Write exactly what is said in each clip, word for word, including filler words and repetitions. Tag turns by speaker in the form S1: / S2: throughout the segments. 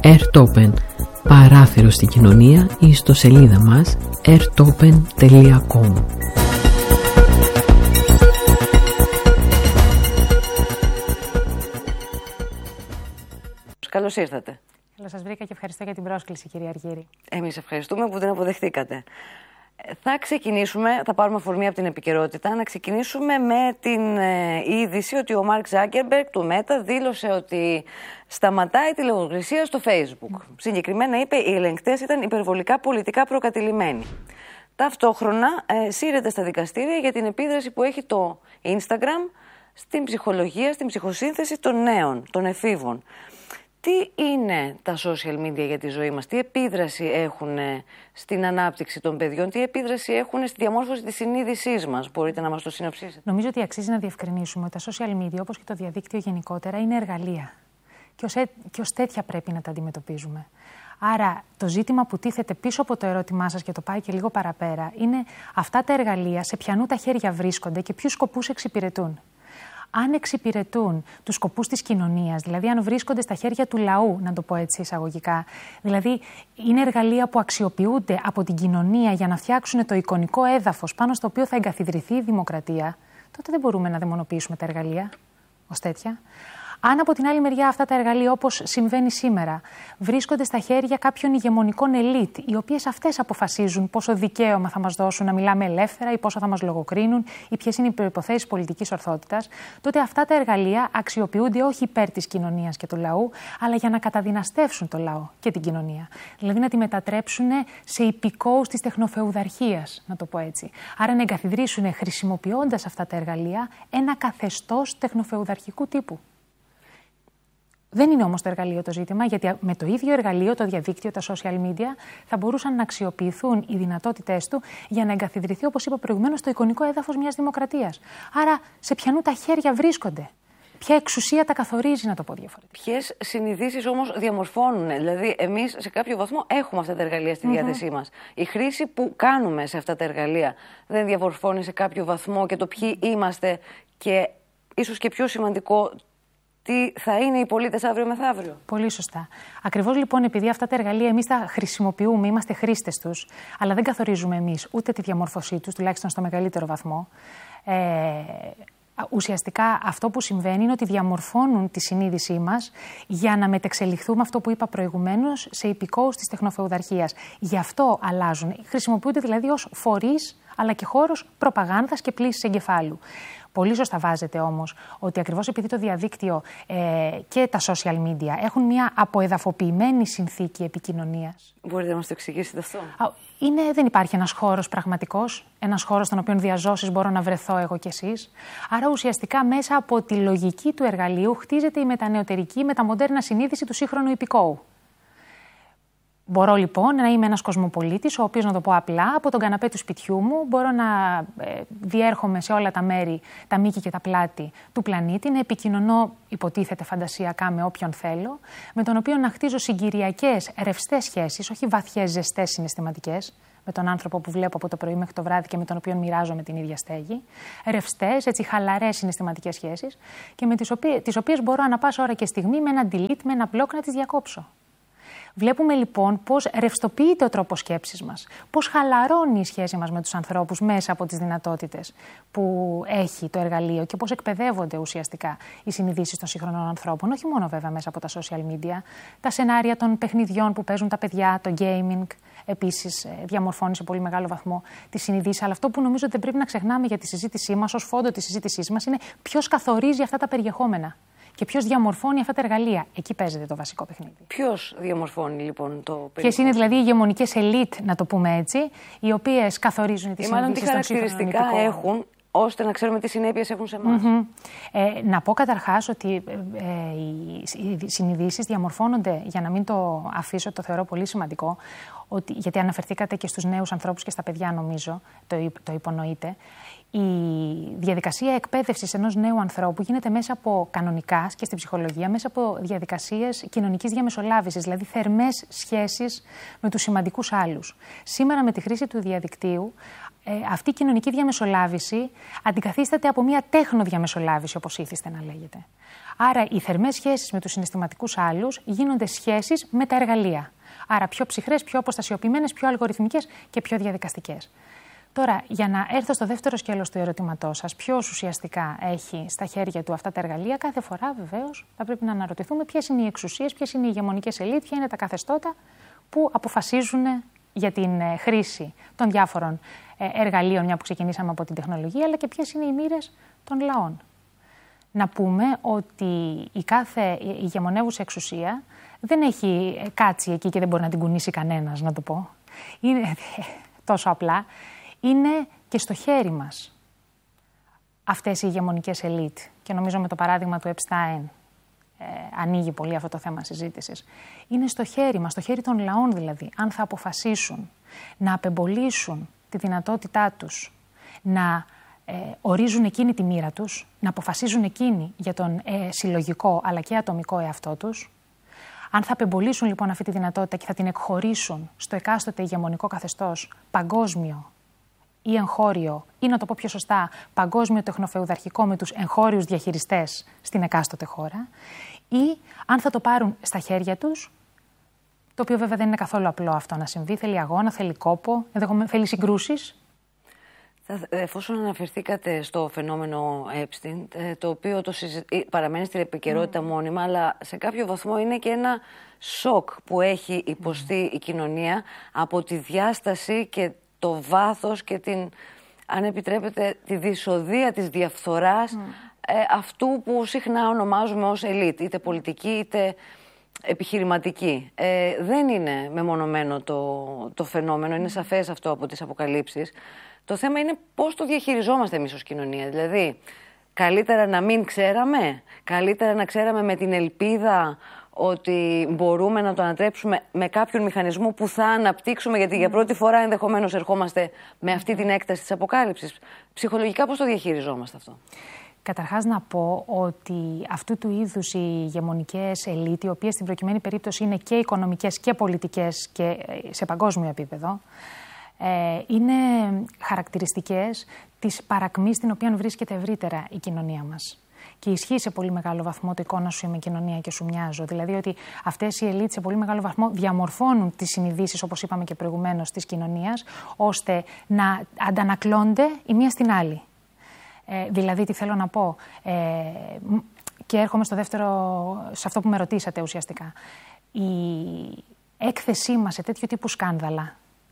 S1: AirTopen, παράθυρο στην κοινωνία, ή στο σελίδα μας airtopen τελεία com.
S2: Καλώς ήρθατε.
S3: Καλώς σας βρήκα και ευχαριστώ για την πρόσκληση, κυρία Αργύρη.
S2: Εμείς ευχαριστούμε που την αποδεχτήκατε. Θα ξεκινήσουμε, θα πάρουμε αφορμή από την επικαιρότητα, να ξεκινήσουμε με την ε, είδηση ότι ο Μάρκ Ζάκερμπεργκ του Μέτα δήλωσε ότι σταματάει τη λογοκρισία στο Facebook. Mm. Συγκεκριμένα είπε, οι ελεγκτές ήταν υπερβολικά πολιτικά προκατηλημένοι. Ταυτόχρονα ε, σύρεται στα δικαστήρια για την επίδραση που έχει το Instagram στην ψυχολογία, στην ψυχοσύνθεση των νέων, των εφήβων. Τι είναι τα social media για τη ζωή μας, τι επίδραση έχουν στην ανάπτυξη των παιδιών, τι επίδραση έχουν στη διαμόρφωση της συνείδησής μας, μπορείτε να μας το συνοψίσετε?
S3: Νομίζω ότι αξίζει να διευκρινίσουμε ότι τα social media, όπως και το διαδίκτυο γενικότερα, είναι εργαλεία και ως, και ως τέτοια πρέπει να τα αντιμετωπίζουμε. Άρα το ζήτημα που τίθεται πίσω από το ερώτημά σας και το πάει και λίγο παραπέρα είναι αυτά τα εργαλεία σε ποιανού τα χέρια βρίσκονται και ποιους σκοπούς εξυπηρετούν. Αν εξυπηρετούν τους σκοπούς της κοινωνίας, δηλαδή αν βρίσκονται στα χέρια του λαού, να το πω έτσι εισαγωγικά, δηλαδή είναι εργαλεία που αξιοποιούνται από την κοινωνία για να φτιάξουν το εικονικό έδαφος πάνω στο οποίο θα εγκαθιδρυθεί η δημοκρατία, τότε δεν μπορούμε να δαιμονοποιήσουμε τα εργαλεία ως τέτοια. Αν από την άλλη μεριά αυτά τα εργαλεία, όπως συμβαίνει σήμερα, βρίσκονται στα χέρια κάποιων ηγεμονικών ελίτ, οι οποίες αυτές αποφασίζουν πόσο δικαίωμα θα μας δώσουν να μιλάμε ελεύθερα ή πόσο θα μας λογοκρίνουν ή ποιες είναι οι προϋποθέσεις πολιτικής ορθότητας, τότε αυτά τα εργαλεία αξιοποιούνται όχι υπέρ της κοινωνίας και του λαού, αλλά για να καταδυναστεύσουν το λαό και την κοινωνία. Δηλαδή να τη μετατρέψουν σε υπηκόους της τεχνοφεουδαρχίας, να το πω έτσι. Άρα να εγκαθιδρύσουν, χρησιμοποιώντας αυτά τα εργαλεία, ένα καθεστώς τεχνοφεουδαρχικού τύπου. Δεν είναι όμως το εργαλείο το ζήτημα, γιατί με το ίδιο εργαλείο, το διαδίκτυο, τα social media, θα μπορούσαν να αξιοποιηθούν οι δυνατότητές του για να εγκαθιδρυθεί, όπως είπα προηγουμένως, το εικονικό έδαφος μιας δημοκρατίας. Άρα, σε ποιανού τα χέρια βρίσκονται, ποια εξουσία τα καθορίζει, να το πω διαφορετικά.
S2: Ποιες συνειδήσεις όμως διαμορφώνουν? Δηλαδή, εμείς σε κάποιο βαθμό έχουμε αυτά τα εργαλεία στη διάθεσή mm-hmm. μας. Η χρήση που κάνουμε σε αυτά τα εργαλεία δεν διαμορφώνει σε κάποιο βαθμό και το ποιοι είμαστε και ίσως και πιο σημαντικό, τι θα είναι οι πολίτες αύριο μεθαύριο? Πολύ
S3: σωστά. Ακριβώς λοιπόν, επειδή αυτά τα εργαλεία εμείς τα χρησιμοποιούμε, είμαστε χρήστες τους, αλλά δεν καθορίζουμε εμείς ούτε τη διαμόρφωσή τους, τουλάχιστον στο μεγαλύτερο βαθμό. Ε, ουσιαστικά αυτό που συμβαίνει είναι ότι διαμορφώνουν τη συνείδησή μας για να μετεξελιχθούμε, αυτό που είπα προηγουμένως, σε υπηκόους της τεχνοφεουδαρχίας. Γι' αυτό αλλάζουν. Χρησιμοποιούνται δηλαδή ως φορείς, αλλά και χώρος προπαγάνδας και πλύσης εγκεφάλου. Πολύ σωστά βάζετε όμως ότι ακριβώς επειδή το διαδίκτυο ε, και τα social media έχουν μια αποεδαφοποιημένη συνθήκη επικοινωνίας.
S2: Μπορείτε να μας το εξηγήσετε αυτό?
S3: Είναι, δεν υπάρχει ένας χώρος πραγματικός, ένας χώρος στον οποίο διαζώσεις μπορώ να βρεθώ εγώ κι εσείς. Άρα ουσιαστικά μέσα από τη λογική του εργαλείου χτίζεται η μετανεωτερική, μεταμοντέρνα συνείδηση του σύγχρονου υπηκόου. Μπορώ λοιπόν να είμαι ένας κοσμοπολίτης, ο οποίος, να το πω απλά, από τον καναπέ του σπιτιού μου μπορώ να ε, διέρχομαι σε όλα τα μέρη, τα μήκη και τα πλάτη του πλανήτη, να επικοινωνώ, υποτίθεται φαντασιακά, με όποιον θέλω, με τον οποίο να χτίζω συγκυριακές, ρευστές σχέσεις, όχι βαθιές, ζεστές συναισθηματικές, με τον άνθρωπο που βλέπω από το πρωί μέχρι το βράδυ και με τον οποίο μοιράζομαι την ίδια στέγη, ρευστές, έτσι χαλαρές συναισθηματικές σχέσεις, και με τις οποίες, τις οποίες μπορώ ανά πάσα ώρα και στιγμή με ένα delete, με ένα block να τις διακόψω. Βλέπουμε λοιπόν πώς ρευστοποιείται ο τρόπος σκέψης μας, πώς χαλαρώνει η σχέση μας με τους ανθρώπους μέσα από τις δυνατότητες που έχει το εργαλείο και πώς εκπαιδεύονται ουσιαστικά οι συνειδήσεις των σύγχρονων ανθρώπων, όχι μόνο βέβαια μέσα από τα social media, τα σενάρια των παιχνιδιών που παίζουν τα παιδιά, το gaming, επίσης διαμορφώνει σε πολύ μεγάλο βαθμό τη συνειδήση. Αλλά αυτό που νομίζω ότι δεν πρέπει να ξεχνάμε για τη συζήτησή μας, ως φόντο της συζήτησής μας, είναι ποιος καθορίζει αυτά τα περιεχόμενα. Και ποιος διαμορφώνει αυτά τα εργαλεία. Εκεί παίζεται το βασικό παιχνίδι.
S2: Ποιος διαμορφώνει λοιπόν το περιεχόμενο?
S3: Ποιες είναι δηλαδή οι ηγεμονικές ελίτ, να το πούμε έτσι, οι οποίες καθορίζουν τις συνειδήσεις των σύγχρονων υπηκόων.
S2: Τι χαρακτηριστικά έχουν, ώστε να ξέρουμε τι συνέπειες έχουν σε εμάς.
S3: Mm-hmm. Ε, να πω καταρχάς ότι ε, ε, οι συνειδήσεις διαμορφώνονται, για να μην το αφήσω, το θεωρώ πολύ σημαντικό, ότι, γιατί αναφερθήκατε και στους νέους ανθρώπους και στα παιδιά, νομίζω, το, το υπονοείτε. Η διαδικασία εκπαίδευσης ενός νέου ανθρώπου γίνεται μέσα από, κανονικά και στην ψυχολογία, μέσα από διαδικασίες κοινωνικής διαμεσολάβησης, δηλαδή θερμές σχέσεις με τους σημαντικούς άλλους. Σήμερα, με τη χρήση του διαδικτύου, ε, αυτή η κοινωνική διαμεσολάβηση αντικαθίσταται από μια τέχνο διαμεσολάβηση, όπως ήθιστε να λέγεται. Άρα οι θερμές σχέσεις με τους συναισθηματικούς άλλους γίνονται σχέσεις με τα εργαλεία. Άρα πιο ψυχρές, πιο αποστασιοποιημένες, πιο αλγοριθμικές και πιο διαδικαστικές. Τώρα, για να έρθω στο δεύτερο σκέλος του ερωτήματός σας, ποιος ουσιαστικά έχει στα χέρια του αυτά τα εργαλεία, κάθε φορά βεβαίως θα πρέπει να αναρωτηθούμε ποιες είναι οι εξουσίες, ποιες είναι οι ηγεμονικές ελίτ, ποια είναι τα καθεστώτα που αποφασίζουν για την χρήση των διάφορων εργαλείων, μια που ξεκινήσαμε από την τεχνολογία, αλλά και ποιες είναι οι μοίρες των λαών. Να πούμε ότι η κάθε ηγεμονεύουσα εξουσία δεν έχει κάτσει εκεί και δεν μπορεί να την κουνήσει κανένας, να το πω. Είναι τόσο απλά. Είναι και στο χέρι μας αυτές οι ηγεμονικές ελίτ. Και νομίζω με το παράδειγμα του Epstein ε, ανοίγει πολύ αυτό το θέμα συζήτησης. Είναι στο χέρι μας, στο χέρι των λαών δηλαδή, αν θα αποφασίσουν να απεμπολίσουν τη δυνατότητά τους, να ε, ορίζουν εκείνη τη μοίρα τους, να αποφασίζουν εκείνοι για τον ε, συλλογικό αλλά και ατομικό εαυτό τους. Αν θα απεμπολίσουν λοιπόν αυτή τη δυνατότητα και θα την εκχωρήσουν στο εκάστοτε ηγεμονικό καθεστώς παγκόσμιο ή εγχώριο, ή να το πω πιο σωστά, παγκόσμιο τεχνοφεουδαρχικό με τους εγχώριους διαχειριστές στην εκάστοτε χώρα, ή αν θα το πάρουν στα χέρια τους, το οποίο βέβαια δεν είναι καθόλου απλό αυτό να συμβεί, θέλει αγώνα, θέλει κόπο, θέλει συγκρούσεις.
S2: Εφόσον αναφερθήκατε στο φαινόμενο Epstein, το οποίο το συζη... παραμένει στην επικαιρότητα mm. μόνιμα, αλλά σε κάποιο βαθμό είναι και ένα σοκ που έχει υποστεί mm. η κοινωνία από τη διάσταση και το βάθος και την, αν επιτρέπετε, τη δυσοδεία της διαφθοράς mm. ε, αυτού που συχνά ονομάζουμε ως ελίτ, είτε πολιτική είτε επιχειρηματική. Ε, δεν είναι μεμονωμένο το, το φαινόμενο, είναι σαφές αυτό από τις αποκαλύψεις. Το θέμα είναι πώς το διαχειριζόμαστε εμείς ως κοινωνία. Δηλαδή, καλύτερα να μην ξέραμε, καλύτερα να ξέραμε με την ελπίδα ότι μπορούμε να το ανατρέψουμε με κάποιον μηχανισμό που θα αναπτύξουμε, γιατί για πρώτη φορά ενδεχομένως ερχόμαστε με αυτή την έκταση της αποκάλυψης. Ψυχολογικά πώς το διαχειριζόμαστε αυτό?
S3: Καταρχάς να πω ότι αυτού του είδους οι ηγεμονικές ελίτ, οι οποίες στην προκειμένη περίπτωση είναι και οικονομικές και πολιτικές και σε παγκόσμιο επίπεδο, είναι χαρακτηριστικές της παρακμής στην οποία βρίσκεται ευρύτερα η κοινωνία μας. Και ισχύει σε πολύ μεγάλο βαθμό το εικόνα σου είμαι κοινωνία και σου μοιάζω. Δηλαδή ότι αυτές οι ελίτ σε πολύ μεγάλο βαθμό διαμορφώνουν τις συνειδήσεις, όπως είπαμε και προηγουμένως, της κοινωνίας, ώστε να αντανακλώνται η μία στην άλλη. Ε, δηλαδή, τι θέλω να πω, ε, και έρχομαι στο δεύτερο, σε αυτό που με ρωτήσατε ουσιαστικά. Η έκθεσή μας σε τέτοιου τύπου σκάνδαλα,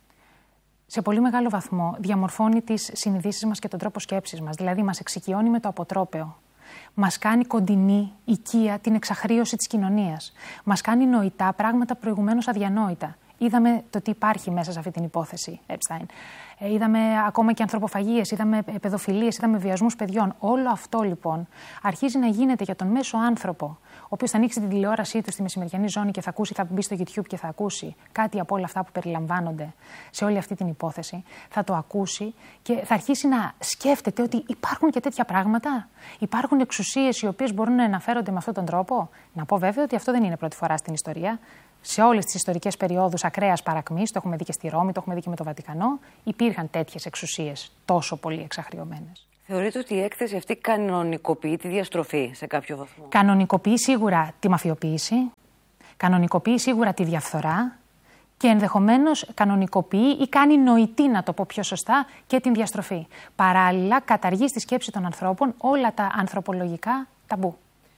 S3: σε πολύ μεγάλο βαθμό διαμορφώνει τις συνειδήσεις μας και τον τρόπο σκέψης μας. Δηλαδή, μας εξοικειώνει με το αποτρόπαιο. Μας κάνει κοντινή, οικία, την εξαχρίωση της κοινωνίας. Μας κάνει νοητά πράγματα προηγουμένως αδιανόητα. Είδαμε το τι υπάρχει μέσα σε αυτή την υπόθεση Epstein. Ε, είδαμε ακόμα και ανθρωποφαγίες, είδαμε παιδοφιλίες, είδαμε βιασμούς παιδιών. Όλο αυτό λοιπόν αρχίζει να γίνεται για τον μέσο άνθρωπο, ο οποίος θα ανοίξει την τηλεόρασή του στη μεσημεριανή ζώνη και θα ακούσει, θα μπει στο YouTube και θα ακούσει κάτι από όλα αυτά που περιλαμβάνονται σε όλη αυτή την υπόθεση. Θα το ακούσει και θα αρχίσει να σκέφτεται ότι υπάρχουν και τέτοια πράγματα. Υπάρχουν εξουσίες οι οποίες μπορούν να αναφέρονται με αυτόν τον τρόπο. Να πω βέβαια ότι αυτό δεν είναι πρώτη φορά στην ιστορία. Σε όλες τις ιστορικές περιόδους ακραίας παρακμής, το έχουμε δει και στη Ρώμη, το έχουμε δει και με το Βατικανό, υπήρχαν τέτοιες εξουσίες τόσο πολύ εξαχριωμένες.
S2: Θεωρείτε ότι η έκθεση αυτή κανονικοποιεί τη διαστροφή σε κάποιο βαθμό?
S3: Κανονικοποιεί σίγουρα τη μαφιοποίηση, κανονικοποιεί σίγουρα τη διαφθορά και ενδεχομένως κανονικοποιεί ή κάνει νοητή, να το πω πιο σωστά, και την διαστροφή. Παράλληλα, καταργεί στη σκέψη των ανθρώπων όλα τα ανθρωπολογικά ταμπού.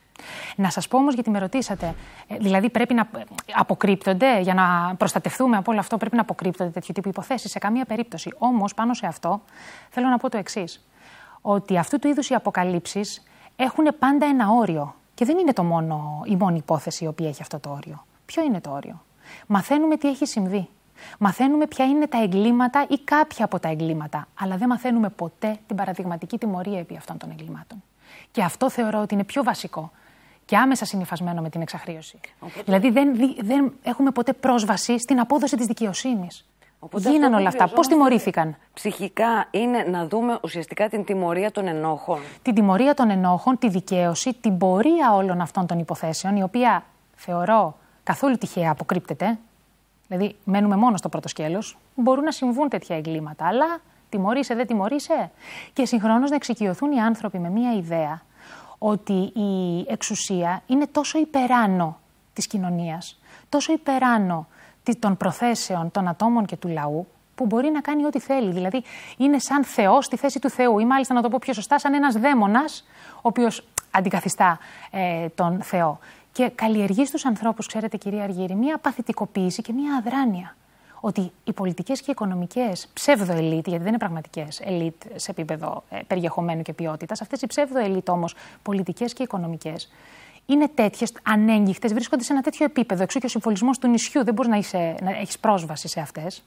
S3: Να σας πω όμως, γιατί με ρωτήσατε, δηλαδή πρέπει να αποκρύπτονται, για να προστατευτούμε από όλο αυτό, πρέπει να αποκρύπτονται τέτοιου τύπου υποθέσεις? Σε καμία περίπτωση. Όμως, πάνω σε αυτό, θέλω να πω το εξής. Ότι αυτού του είδους οι αποκαλύψεις έχουν πάντα ένα όριο. Και δεν είναι το μόνο, η μόνη υπόθεση η οποία έχει αυτό το όριο. Ποιο είναι το όριο? Μαθαίνουμε τι έχει συμβεί. Μαθαίνουμε ποια είναι τα εγκλήματα ή κάποια από τα εγκλήματα. Αλλά δεν μαθαίνουμε ποτέ την παραδειγματική τιμωρία επί αυτών των εγκλημάτων. Και αυτό θεωρώ ότι είναι πιο βασικό και άμεσα συνυφασμένο με την εξαχρίωση. Οπότε... Δηλαδή δεν, δεν έχουμε ποτέ πρόσβαση στην απόδοση της δικαιοσύνης. Οπότε γίνανε όλα αυτά. Πώς τιμωρήθηκαν?
S2: Ψυχικά είναι να δούμε ουσιαστικά την τιμωρία των ενόχων.
S3: Την τιμωρία των ενόχων, τη δικαίωση, την πορεία όλων αυτών των υποθέσεων, η οποία θεωρώ καθόλου τυχαία αποκρύπτεται. Δηλαδή μένουμε μόνο στο πρώτο σκέλος. Μπορούν να συμβούν τέτοια εγκλήματα, αλλά τιμωρείσαι, δεν τιμωρείσαι. Και συγχρόνως να εξοικειωθούν οι άνθρωποι με μία ιδέα ότι η εξουσία είναι τόσο υπεράνω της κοινωνίας, τόσο υπεράνω των προθέσεων των ατόμων και του λαού, που μπορεί να κάνει ό,τι θέλει. Δηλαδή, είναι σαν Θεός στη θέση του Θεού, ή μάλιστα, να το πω πιο σωστά, σαν ένας δαίμονας, ο οποίος αντικαθιστά ε, τον Θεό. Και καλλιεργεί στους ανθρώπους, ξέρετε, κυρία Αργύρη, μία παθητικοποίηση και μία αδράνεια. Ότι οι πολιτικές και οι οικονομικές ψεύδο-ελίτ, γιατί δεν είναι πραγματικές ελίτ σε επίπεδο ε, περιεχομένου και ποιότητας, αυτές οι ψεύδο-ελίτ όμως, πολιτικές και οικονομικές, είναι τέτοιες, ανέγγιχτες, βρίσκονται σε ένα τέτοιο επίπεδο. Εξού και ο συμφωλισμός του νησιού, δεν μπορείς να, είσαι, να έχεις πρόσβαση σε αυτές.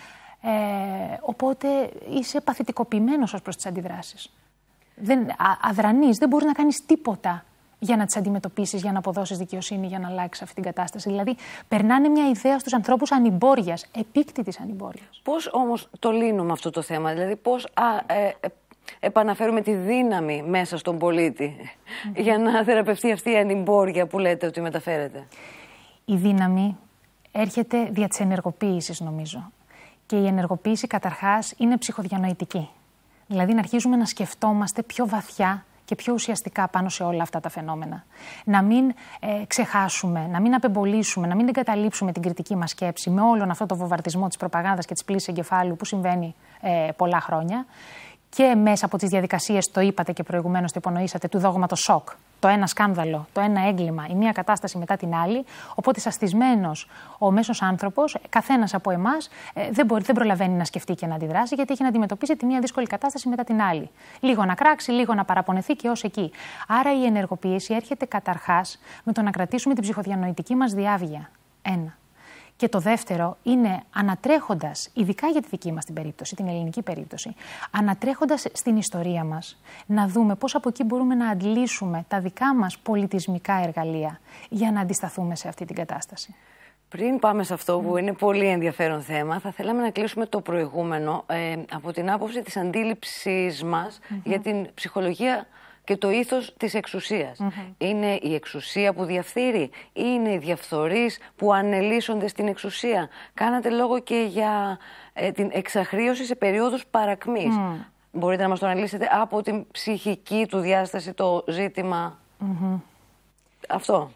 S3: Ε, οπότε είσαι παθητικοποιημένος ως προς τις αντιδράσεις. Δεν, α, αδρανής, δεν μπορείς να κάνεις τίποτα για να τις αντιμετωπίσεις, για να αποδώσεις δικαιοσύνη, για να αλλάξεις αυτή την κατάσταση. Δηλαδή, περνάνε μια ιδέα στους ανθρώπους ανημπόριας, επίκτητης ανημπόριας.
S2: Πώς όμως το λύνουμε αυτό το θέμα, δηλαδή πώς α, ε, ε, επαναφέρουμε τη δύναμη μέσα στον πολίτη mm-hmm. για να θεραπευτεί αυτή η ανημπόρια που λέτε ότι μεταφέρεται?
S3: Η δύναμη έρχεται δια της ενεργοποίησης, νομίζω. Και η ενεργοποίηση καταρχάς είναι ψυχοδιανοητική. Δηλαδή να αρχίζουμε να σκεφτόμαστε πιο βαθιά και πιο ουσιαστικά πάνω σε όλα αυτά τα φαινόμενα. Να μην ε, ξεχάσουμε, να μην απεμπολίσουμε, να μην εγκαταλείψουμε την κριτική μας σκέψη με όλον αυτό το βομβαρδισμό της προπαγάνδας και της πλύσης εγκεφάλου που συμβαίνει ε, πολλά χρόνια. Και μέσα από τις διαδικασίες, το είπατε και προηγουμένως, το υπονοήσατε, του δόγματος σοκ. Το ένα σκάνδαλο, το ένα έγκλημα, η μία κατάσταση μετά την άλλη. Οπότε, σαστισμένος ο μέσος άνθρωπος, καθένας από εμάς, ε, δεν, μπορεί, δεν προλαβαίνει να σκεφτεί και να αντιδράσει, γιατί έχει να αντιμετωπίσει τη μία δύσκολη κατάσταση μετά την άλλη. Λίγο να κράξει, λίγο να παραπονεθεί και ως εκεί. Άρα, η ενεργοποίηση έρχεται καταρχάς με το να κρατήσουμε την ψυχοδιανοητική μας διάβγεια. Ένα. Και το δεύτερο είναι ανατρέχοντας, ειδικά για τη δική μας την περίπτωση, την ελληνική περίπτωση, ανατρέχοντας στην ιστορία μας, να δούμε πώς από εκεί μπορούμε να αντλήσουμε τα δικά μας πολιτισμικά εργαλεία για να αντισταθούμε σε αυτή την κατάσταση.
S2: Πριν πάμε σε αυτό που είναι πολύ ενδιαφέρον θέμα, θα θέλαμε να κλείσουμε το προηγούμενο ε, από την άποψη της αντίληψης μας mm-hmm. για την ψυχολογία και το ήθος της εξουσίας. Mm-hmm. Είναι η εξουσία που διαφθείρει ή είναι οι διαφθορείς που ανελίσσονται στην εξουσία? Κάνατε λόγο και για ε, την εξαχρίωση σε περίοδους παρακμής. Mm. Μπορείτε να μας το αναλύσετε από την ψυχική του διάσταση το ζήτημα mm-hmm. αυτό?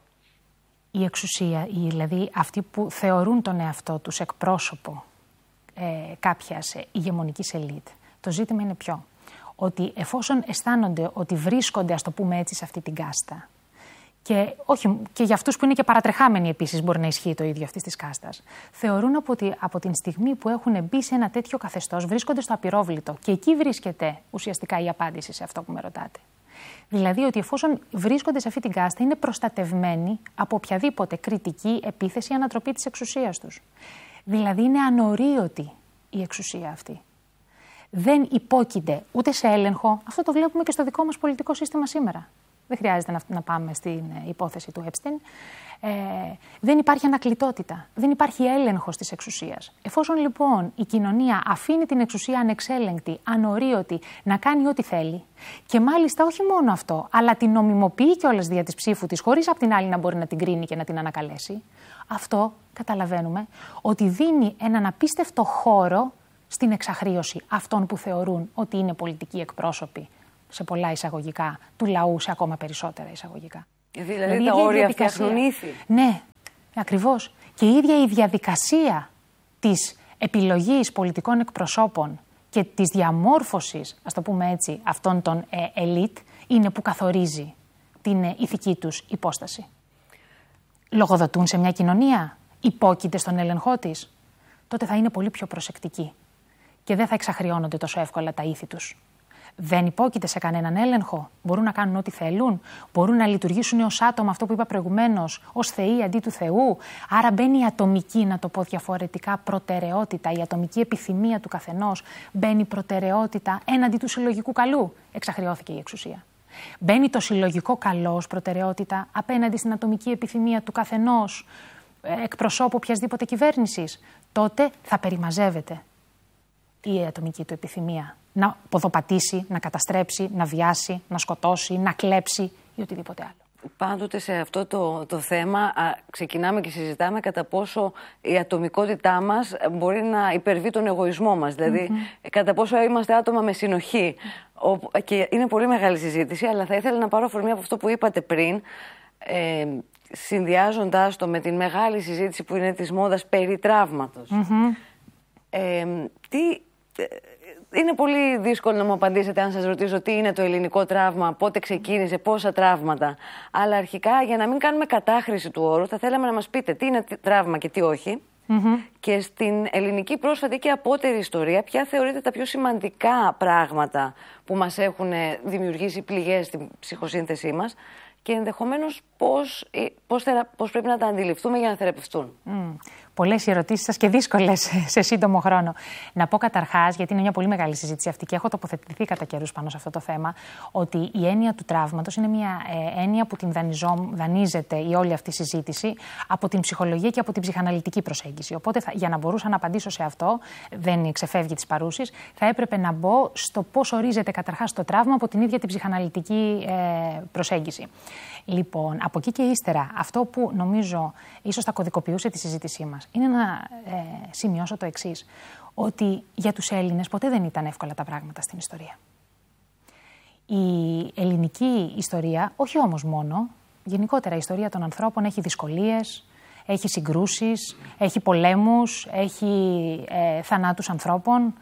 S3: Η εξουσία, δηλαδή αυτοί που θεωρούν τον εαυτό τους εκπρόσωπο ε, κάποιας ηγεμονικής ελίτ, το ζήτημα είναι ποιο? Ότι εφόσον αισθάνονται ότι βρίσκονται, ας το πούμε έτσι, σε αυτή την κάστα, και, όχι, και για αυτούς που είναι και παρατρεχάμενοι επίσης μπορεί να ισχύει το ίδιο αυτής της κάστας, θεωρούν ότι από την στιγμή που έχουν μπει σε ένα τέτοιο καθεστώς βρίσκονται στο απειρόβλητο. Και εκεί βρίσκεται ουσιαστικά η απάντηση σε αυτό που με ρωτάτε. Δηλαδή ότι εφόσον βρίσκονται σε αυτή την κάστα είναι προστατευμένοι από οποιαδήποτε κριτική, επίθεση ή ανατροπή της εξουσίας τους. Δηλαδή είναι ανορίωτη η εξουσία αυτή. Δεν υπόκεινται ούτε σε έλεγχο. Αυτό το βλέπουμε και στο δικό μας πολιτικό σύστημα σήμερα. Δεν χρειάζεται να, να πάμε στην υπόθεση του Epstein. Ε, δεν υπάρχει ανακλητότητα. Δεν υπάρχει έλεγχος της εξουσίας. Εφόσον λοιπόν η κοινωνία αφήνει την εξουσία ανεξέλεγκτη, ανορίωτη, να κάνει ό,τι θέλει, και μάλιστα όχι μόνο αυτό, αλλά την νομιμοποιεί κιόλας δια της ψήφου της, χωρίς απ' την άλλη να μπορεί να την κρίνει και να την ανακαλέσει, αυτό καταλαβαίνουμε ότι δίνει έναν απίστευτο χώρο στην εξαχρίωση αυτών που θεωρούν ότι είναι πολιτικοί εκπρόσωποι, σε πολλά εισαγωγικά, του λαού, σε ακόμα περισσότερα εισαγωγικά.
S2: Δηλαδή, δηλαδή τα όρια φτιάχνουν ήθη.
S3: Ναι, ακριβώς. Και η ίδια η διαδικασία της επιλογής πολιτικών εκπροσώπων και της διαμόρφωσης, ας το πούμε έτσι, αυτών των ε, ελίτ, είναι που καθορίζει την ε, ηθική τους υπόσταση. Λογοδοτούν σε μια κοινωνία, υπόκειται στον έλεγχό της, τότε θα είναι πολύ πιο προσεκτικοί και δεν θα εξαχριώνονται τόσο εύκολα τα ήθη τους. Δεν υπόκειται σε κανέναν έλεγχο. Μπορούν να κάνουν ό,τι θέλουν. Μπορούν να λειτουργήσουν ως άτομα, αυτό που είπα προηγουμένως, ως θεοί αντί του Θεού. Άρα μπαίνει η ατομική, να το πω διαφορετικά, προτεραιότητα, η ατομική επιθυμία του καθενός. Μπαίνει προτεραιότητα έναντι του συλλογικού καλού. Εξαχριώθηκε η εξουσία. Μπαίνει το συλλογικό καλό ως προτεραιότητα απέναντι στην ατομική επιθυμία του καθενός, εκπροσώπου οποιασδήποτε κυβέρνησης. Τότε θα περιμαζεύεται η ατομική του επιθυμία να ποδοπατήσει, να καταστρέψει, να βιάσει, να σκοτώσει, να κλέψει ή οτιδήποτε άλλο.
S2: πάντοτε σε αυτό το, το θέμα α, ξεκινάμε και συζητάμε κατά πόσο η ατομικότητά μας μπορεί να υπερβεί τον εγωισμό μας. Δηλαδή, mm-hmm. κατά πόσο είμαστε άτομα με συνοχή. Ο, και είναι πολύ μεγάλη συζήτηση, αλλά θα ήθελα να πάρω αφορμή από αυτό που είπατε πριν, ε, συνδυάζοντάς το με την μεγάλη συζήτηση που είναι της μόδας περί τραύματος. Mm-hmm. Ε, τι... Είναι πολύ δύσκολο να μου απαντήσετε αν σας ρωτήσω τι είναι το ελληνικό τραύμα, πότε ξεκίνησε, πόσα τραύματα. Αλλά αρχικά, για να μην κάνουμε κατάχρηση του όρου, θα θέλαμε να μας πείτε τι είναι τραύμα και τι όχι. Mm-hmm. Και στην ελληνική πρόσφατη και απότερη ιστορία, ποια θεωρείτε τα πιο σημαντικά πράγματα που μας έχουν δημιουργήσει πληγές στην ψυχοσύνθεσή μας και ενδεχομένως πώς, πώς, θερα, πώς πρέπει να τα αντιληφθούμε για να θεραπευτούν. Mm.
S3: Πολλές οι ερωτήσεις σας και δύσκολες σε σύντομο χρόνο. Να πω καταρχάς, γιατί είναι μια πολύ μεγάλη συζήτηση αυτή και έχω τοποθετηθεί κατά καιρούς πάνω σε αυτό το θέμα, ότι η έννοια του τραύματος είναι μια ε, έννοια που την δανειζό, δανείζεται η όλη αυτή η συζήτηση από την ψυχολογία και από την ψυχαναλυτική προσέγγιση. Οπότε, θα, για να μπορούσα να απαντήσω σε αυτό, δεν ξεφεύγει της παρούσης, θα έπρεπε να μπω στο πώς ορίζεται καταρχάς το τραύμα από την ίδια την ψυχαναλυτική ε, προσέγγιση. Λοιπόν, από εκεί και ύστερα, αυτό που νομίζω ίσως θα κωδικοποιούσε τη συζήτησή μας είναι να ε, σημειώσω το εξής, ότι για τους Έλληνες ποτέ δεν ήταν εύκολα τα πράγματα στην ιστορία. Η ελληνική ιστορία, όχι όμως μόνο, γενικότερα η ιστορία των ανθρώπων έχει δυσκολίες, έχει συγκρούσεις, έχει πολέμους, έχει ε, θανάτους ανθρώπων.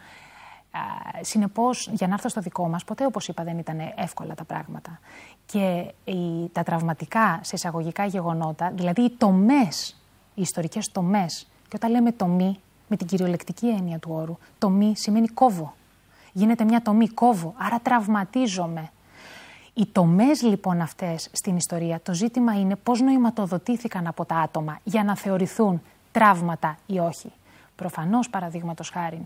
S3: Συνεπώς, για να έρθω στο δικό μας, ποτέ, όπως είπα, δεν ήταν εύκολα τα πράγματα. Και οι, τα τραυματικά σε εισαγωγικά γεγονότα, δηλαδή οι τομές, οι ιστορικές τομές, και όταν λέμε τομή, με την κυριολεκτική έννοια του όρου, τομή σημαίνει κόβω. Γίνεται μια τομή, κόβω, άρα τραυματίζομαι. Οι τομές λοιπόν αυτές στην ιστορία, το ζήτημα είναι πώς νοηματοδοτήθηκαν από τα άτομα για να θεωρηθούν τραύματα ή όχι. Προφανώς, παραδείγματος χάριν,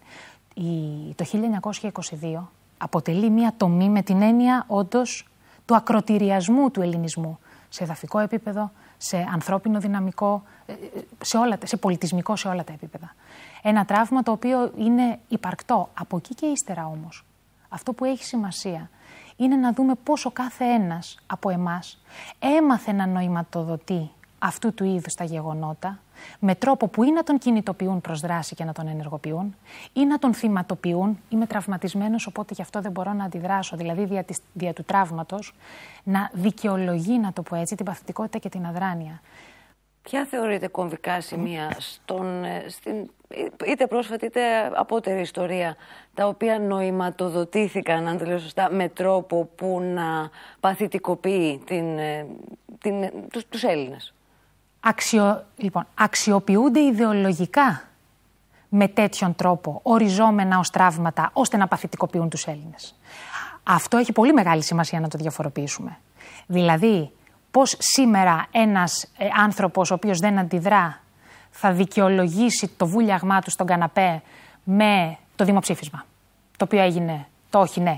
S3: το χίλια εννιακόσια είκοσι δύο αποτελεί μια τομή με την έννοια όντως του ακροτηριασμού του ελληνισμού σε εδαφικό επίπεδο, σε ανθρώπινο δυναμικό, σε, όλα, σε πολιτισμικό, σε όλα τα επίπεδα. Ένα τραύμα το οποίο είναι υπαρκτό. Από εκεί και ύστερα όμως, αυτό που έχει σημασία είναι να δούμε πόσο κάθε ένας από εμάς έμαθε να νοηματοδοτεί αυτού του είδους τα γεγονότα με τρόπο που ή να τον κινητοποιούν προς δράση και να τον ενεργοποιούν ή να τον θυματοποιούν. Είμαι τραυματισμένος, οπότε γι' αυτό δεν μπορώ να αντιδράσω. Δηλαδή, δια, της, δια του τραύματος, να δικαιολογεί, να το πω έτσι, την παθητικότητα και την αδράνεια.
S2: Ποια θεωρείτε κομβικά σημεία στον, στην είτε πρόσφατη είτε απότερη ιστορία, τα οποία νοηματοδοτήθηκαν, αν το λέω σωστά, με τρόπο που να παθητικοποιεί την, την, τους, τους Έλληνες?
S3: Αξιο... Λοιπόν, αξιοποιούνται ιδεολογικά με τέτοιον τρόπο, οριζόμενα ως τραύματα, ώστε να παθητικοποιούν τους Έλληνες. Αυτό έχει πολύ μεγάλη σημασία να το διαφοροποιήσουμε. Δηλαδή, πώς σήμερα ένας ε, άνθρωπος ο οποίος δεν αντιδρά θα δικαιολογήσει το βούλιαγμά του στον καναπέ με το δημοψήφισμα, το οποίο έγινε το όχι ναι,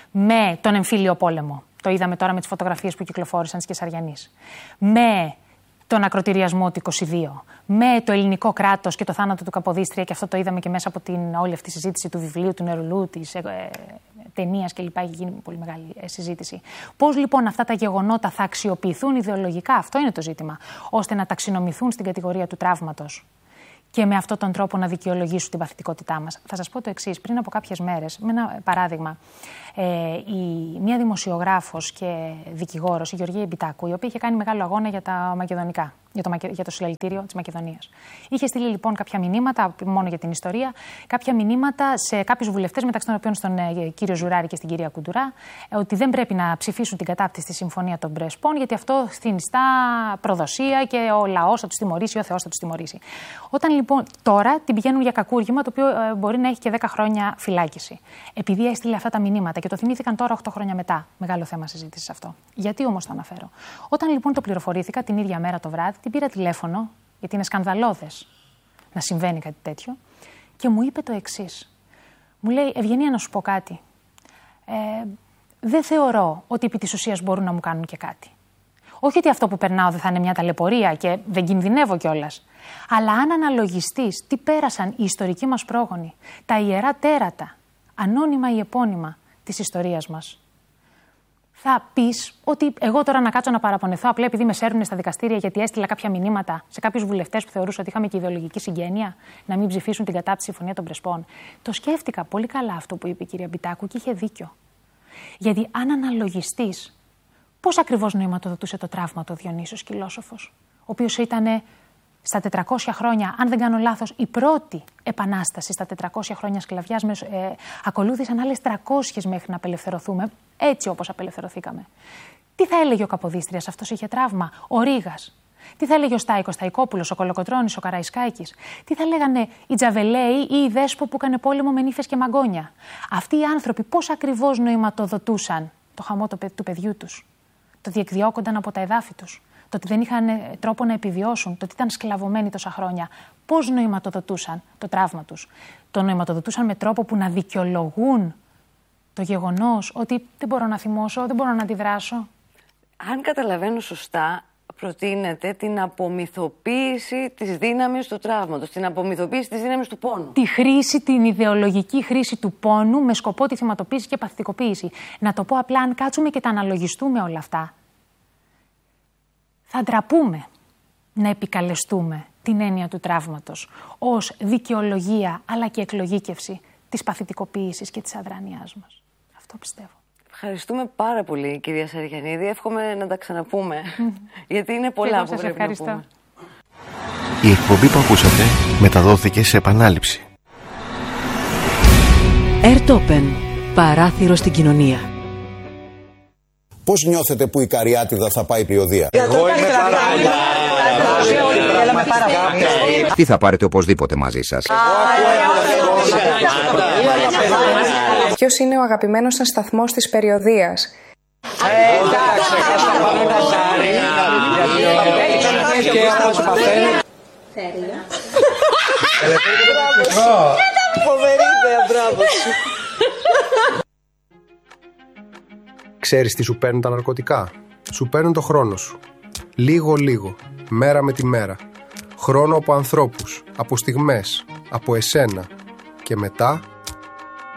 S3: με τον εμφύλιο πόλεμο, το είδαμε τώρα με τις φωτογραφίες που κυκλοφόρησαν της Κεσαριανής, με τον ακροτηριασμό του είκοσι δύο, με το ελληνικό κράτος και το θάνατο του Καποδίστρια, και αυτό το είδαμε και μέσα από την όλη αυτή τη συζήτηση του βιβλίου, του Νερουλού, της ε, ταινίας κλπ. Έχει γίνει πολύ μεγάλη ε, συζήτηση. Πώς λοιπόν αυτά τα γεγονότα θα αξιοποιηθούν ιδεολογικά, αυτό είναι το ζήτημα, ώστε να ταξινομηθούν στην κατηγορία του τραύματος και με αυτόν τον τρόπο να δικαιολογήσουν την παθητικότητά μας. Θα σας πω το εξής. Πριν από κάποιες μέρες, με ένα παράδειγμα, ε, η, μια δημοσιογράφος και δικηγόρος, η Γεωργία Εμπιτάκου, η οποία είχε κάνει μεγάλο αγώνα για τα μακεδονικά, για το, για το συλλαλητήριο της Μακεδονίας. Είχε στείλει λοιπόν κάποια μηνύματα, μόνο για την ιστορία, κάποια μηνύματα σε κάποιους βουλευτές, μεταξύ των οποίων στον ε, κύριο Ζουράρη και στην κυρία Κουντουρά, ε, ότι δεν πρέπει να ψηφίσουν την κατάπτυση στη Συμφωνία των Πρεσπών, γιατί αυτό συνιστά προδοσία και ο λαός θα τους τιμωρήσει, ο Θεός θα τους τιμωρήσει. Όταν λοιπόν τώρα την πηγαίνουν για κακούργημα, το οποίο ε, μπορεί να έχει και δέκα χρόνια φυλάκιση. Επειδή έστειλε αυτά τα μηνύματα και το θυμήθηκαν τώρα οκτώ χρόνια μετά. Μεγάλο θέμα συζήτησης αυτό. Γιατί όμως το αναφέρω? Όταν λοιπόν το πληροφορήθηκα την ίδια μέρα το βράδυ, την πήρα τηλέφωνο, γιατί είναι σκανδαλώδες να συμβαίνει κάτι τέτοιο, και μου είπε το εξής. Μου λέει, Ευγενία, να σου πω κάτι. Ε, δεν θεωρώ ότι επί της ουσίας μπορούν να μου κάνουν και κάτι. Όχι ότι αυτό που περνάω δεν θα είναι μια ταλαιπωρία και δεν κινδυνεύω κιόλας. Αλλά αν αναλογιστείς τι πέρασαν οι ιστορικοί μας πρόγονοι, τα ιερά τέρατα, ανώνυμα ή επώνυμα της ιστορίας μας, θα πεις ότι εγώ τώρα να κάτσω να παραπονεθώ απλά επειδή με σέρνουν στα δικαστήρια γιατί έστειλα κάποια μηνύματα σε κάποιους βουλευτές που θεωρούσα ότι είχαμε και ιδεολογική συγγένεια να μην ψηφίσουν την κατά τη συμφωνία των Πρεσπών. Το σκέφτηκα πολύ καλά αυτό που είπε η κυρία Μπιτάκου και είχε δίκιο. Γιατί αν αναλογιστείς πώς ακριβώς νοηματοδοτούσε το τραύμα το Διονύσιος Κυλόσοφος, ο οποίος ήταν στα τετρακόσια χρόνια, αν δεν κάνω λάθος, η πρώτη επανάσταση στα τετρακόσια χρόνια σκλαβιάς, ε, ακολούθησαν άλλες τριακόσιες μέχρι να απελευθερωθούμε, έτσι όπως απελευθερωθήκαμε. Τι θα έλεγε ο Καποδίστριας, αυτός είχε τραύμα, ο Ρήγας. Τι θα έλεγε ο Στάικος Σταϊκόπουλος, ο Κολοκοτρώνης, ο Καραϊσκάκης. Τι θα λέγανε οι Τζαβελέοι ή οι Δέσπο που έκανε πόλεμο με νύφες και μαγκόνια. Αυτοί οι άνθρωποι πώς ακριβώς νοηματοδοτούσαν το χαμό του παιδιού τους, το διεκδιώκονταν από τα εδάφη τους, το ότι δεν είχαν τρόπο να επιβιώσουν, το ότι ήταν σκλαβωμένοι τόσα χρόνια. Πώς νοηματοδοτούσαν το τραύμα τους? Το νοηματοδοτούσαν με τρόπο που να δικαιολογούν το γεγονός ότι δεν μπορώ να θυμώσω, δεν μπορώ να αντιδράσω.
S2: Αν καταλαβαίνω σωστά, προτείνεται την απομυθοποίηση της δύναμης του τραύματος, την απομυθοποίηση της δύναμης του πόνου.
S3: Τη χρήση, την ιδεολογική χρήση του πόνου με σκοπό τη θυματοποίηση και παθητικοποίηση. Να το πω απλά, αν κάτσουμε και τα αναλογιστούμε όλα αυτά, θα ντραπούμε να επικαλεστούμε την έννοια του τραύματος ως δικαιολογία αλλά και εκλογήκευση της παθητικοποίησης και της αδράνειάς μας. Αυτό πιστεύω.
S2: Ευχαριστούμε πάρα πολύ, κυρία Σαρικιανίδη. Εύχομαι να τα ξαναπούμε, mm. γιατί είναι πολλά που πρέπει ευχαριστώ. να πούμε.
S4: Η εκπομπή που ακούσατε μεταδόθηκε σε επανάληψη.
S1: Ερτόπεν, παράθυρο στην κοινωνία.
S5: Πώς νιώθετε που η Καριάτιδα θα πάει περιοδεία?
S6: Εγώ είμαι πάρα πολύ.
S7: Τι θα πάρετε οπωσδήποτε μαζί σας?
S8: Ποιος είναι ο αγαπημένος σας σταθμός της περιοδείας?
S6: Θέρια. Φοβερή ιδέα, μπράβο σου.
S9: Ξέρεις τι σου παίρνουν τα ναρκωτικά? Σου παίρνουν το χρόνο σου. Λίγο-λίγο, μέρα με τη μέρα. Χρόνο από ανθρώπους, από στιγμές, από εσένα. Και μετά